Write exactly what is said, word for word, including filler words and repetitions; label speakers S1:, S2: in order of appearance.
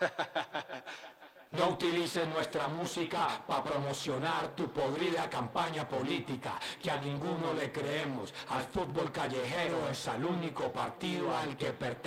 S1: No utilices nuestra música para promocionar tu podrida campaña política, que a ninguno le creemos. Al fútbol callejero es el único partido al que pertenecemos.